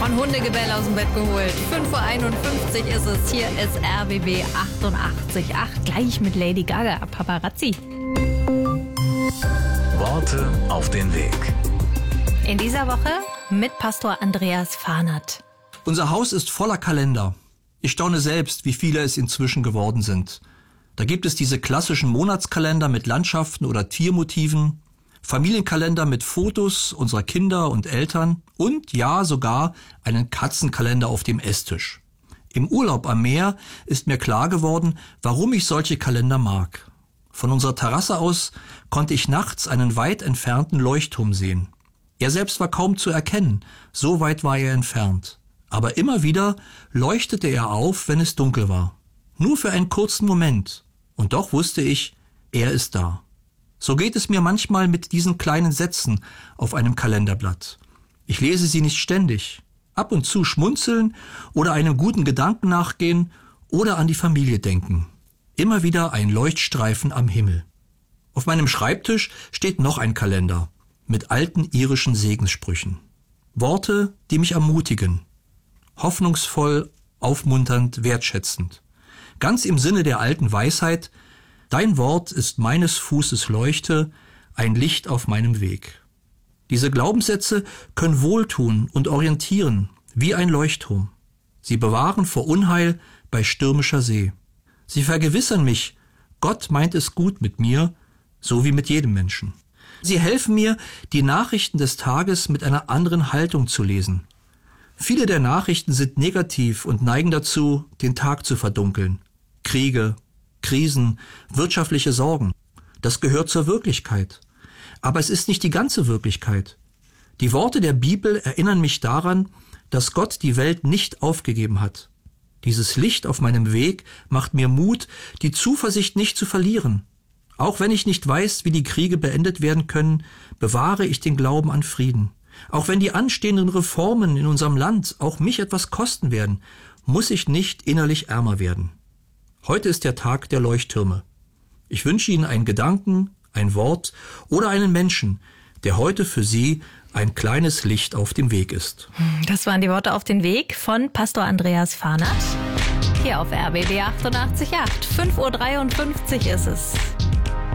Von Hundegebell aus dem Bett geholt. 5:51 Uhr ist es. Hier ist RBB 88.8. Gleich mit Lady Gaga, Paparazzi. Worte auf den Weg. In dieser Woche mit Pastor Andreas Fahnert. Unser Haus ist voller Kalender. Ich staune selbst, wie viele es inzwischen geworden sind. Da gibt es diese klassischen Monatskalender mit Landschaften oder Tiermotiven, Familienkalender mit Fotos unserer Kinder und Eltern und ja, sogar einen Katzenkalender auf dem Esstisch. Im Urlaub am Meer ist mir klar geworden, warum ich solche Kalender mag. Von unserer Terrasse aus konnte ich nachts einen weit entfernten Leuchtturm sehen. Er selbst war kaum zu erkennen, so weit war er entfernt. Aber immer wieder leuchtete er auf, wenn es dunkel war. Nur für einen kurzen Moment. Und doch wusste ich, er ist da. So geht es mir manchmal mit diesen kleinen Sätzen auf einem Kalenderblatt. Ich lese sie nicht ständig. Ab und zu schmunzeln oder einem guten Gedanken nachgehen oder an die Familie denken. Immer wieder ein Leuchtstreifen am Himmel. Auf meinem Schreibtisch steht noch ein Kalender mit alten irischen Segenssprüchen. Worte, die mich ermutigen. Hoffnungsvoll, aufmunternd, wertschätzend. Ganz im Sinne der alten Weisheit: Dein Wort ist meines Fußes Leuchte, ein Licht auf meinem Weg. Diese Glaubenssätze können wohltun und orientieren, wie ein Leuchtturm. Sie bewahren vor Unheil bei stürmischer See. Sie vergewissern mich, Gott meint es gut mit mir, so wie mit jedem Menschen. Sie helfen mir, die Nachrichten des Tages mit einer anderen Haltung zu lesen. Viele der Nachrichten sind negativ und neigen dazu, den Tag zu verdunkeln. Kriege, Krisen, wirtschaftliche Sorgen. Das gehört zur Wirklichkeit. Aber es ist nicht die ganze Wirklichkeit. Die Worte der Bibel erinnern mich daran, dass Gott die Welt nicht aufgegeben hat. Dieses Licht auf meinem Weg macht mir Mut, die Zuversicht nicht zu verlieren. Auch wenn ich nicht weiß, wie die Kriege beendet werden können, bewahre ich den Glauben an Frieden. Auch wenn die anstehenden Reformen in unserem Land auch mich etwas kosten werden, muss ich nicht innerlich ärmer werden. Heute ist der Tag der Leuchttürme. Ich wünsche Ihnen einen Gedanken, ein Wort oder einen Menschen, der heute für Sie ein kleines Licht auf dem Weg ist. Das waren die Worte auf den Weg von Pastor Andreas Fahnert. Hier auf RBB 88.8. 5:53 Uhr ist es.